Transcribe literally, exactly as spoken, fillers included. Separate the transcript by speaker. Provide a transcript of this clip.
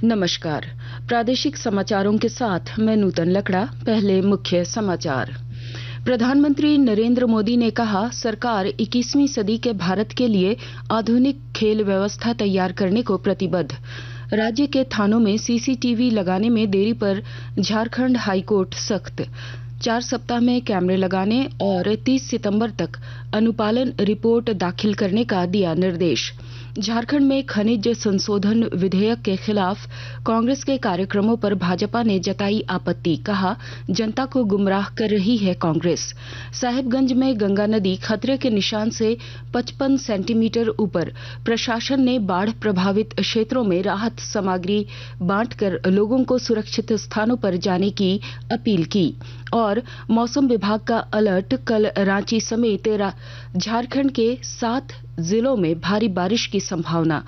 Speaker 1: नमस्कार। प्रादेशिक समाचारों के साथ मैं नूतन लकड़ा। पहले मुख्य समाचार। प्रधानमंत्री नरेंद्र मोदी ने कहा, सरकार इक्कीसवीं सदी के भारत के लिए आधुनिक खेल व्यवस्था तैयार करने को प्रतिबद्ध। राज्य के थानों में सीसीटीवी लगाने में देरी पर झारखंड हाईकोर्ट सख्त। चार सप्ताह में कैमरे लगाने और तीस सितंबर तक अनुपालन रिपोर्ट दाखिल करने का दिया निर्देश। झारखंड में खनिज संशोधन विधेयक के खिलाफ कांग्रेस के कार्यक्रमों पर भाजपा ने जताई आपत्ति। कहा, जनता को गुमराह कर रही है कांग्रेस। साहिबगंज में गंगा नदी खतरे के निशान से पचपन सेंटीमीटर ऊपर। प्रशासन ने बाढ़ प्रभावित क्षेत्रों में राहत सामग्री बांटकर लोगों को सुरक्षित स्थानों पर जाने की अपील की। और मौसम विभाग का अलर्ट, कल रांची समेत झारखंड के सात जिलों में भारी बारिश की संभावना।